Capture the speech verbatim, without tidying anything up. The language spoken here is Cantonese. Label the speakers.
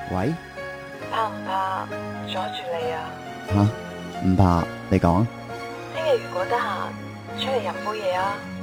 Speaker 1: 喂？
Speaker 2: 怕唔怕阻住你啊？
Speaker 1: 吓？唔怕，你講啊。
Speaker 2: 聽日如果得閒，出嚟飲杯嘢啊！